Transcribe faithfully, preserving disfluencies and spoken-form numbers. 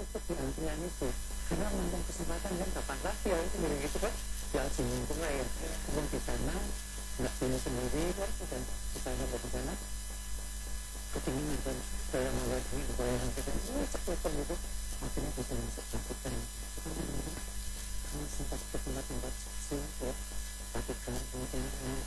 ikut di antrian itu karena mumpung kesempatan kan kapan lagi ya itu gitu kan ya aji mumpung lah ya mumpung di sana nggak pilih sendiri kan dan di sana nggak di sana ketinggian kan saya mulai dengan goyang kita ini cepet gitu akhirnya bisa masuk lakukan itu kan memang kami sempat ke tempat-tempat suci ya lakukan kemudian